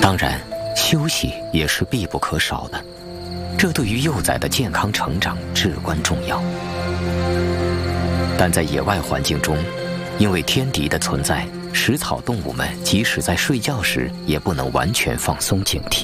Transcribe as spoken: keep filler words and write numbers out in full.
当然，休息也是必不可少的，这对于幼崽的健康成长至关重要。但在野外环境中，因为天敌的存在，食草动物们即使在睡觉时也不能完全放松警惕。